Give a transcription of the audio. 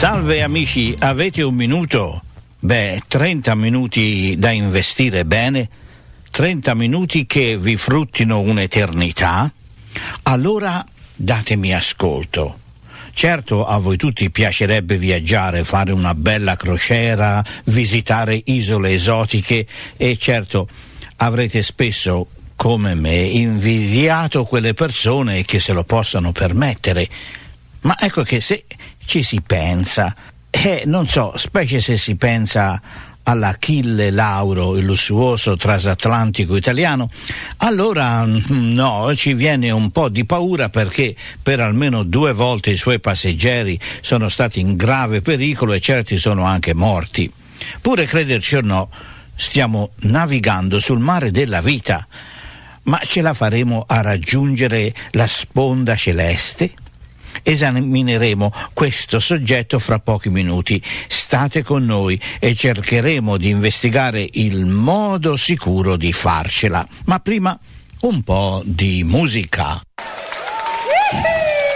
Salve amici, avete un minuto? 30 minuti da investire bene? 30 minuti che vi fruttino un'eternità? Allora datemi ascolto. Certo, a voi tutti piacerebbe viaggiare, fare una bella crociera, visitare isole esotiche e certo avrete spesso, come me, invidiato quelle persone che se lo possano permettere. Ma ecco che se ci si pensa, non so, specie se si pensa all'Achille Lauro, il lussuoso transatlantico italiano, allora no, ci viene un po' di paura perché per almeno 2 volte i suoi passeggeri sono stati in grave pericolo e certi sono anche morti. Pure crederci o no, stiamo navigando sul mare della vita, ma ce la faremo a raggiungere la sponda celeste? Esamineremo questo soggetto fra pochi minuti. State con noi e cercheremo di investigare il modo sicuro di farcela. Ma prima un po' di musica.